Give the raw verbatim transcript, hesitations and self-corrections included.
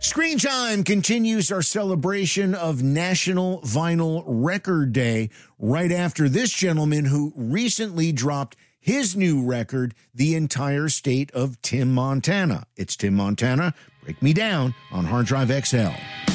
Screen Time continues our celebration of National Vinyl Record Day right after this gentleman who recently dropped his new record, The Entire State of Tim Montana. It's Tim Montana. Break Me Down on Hard Drive X L.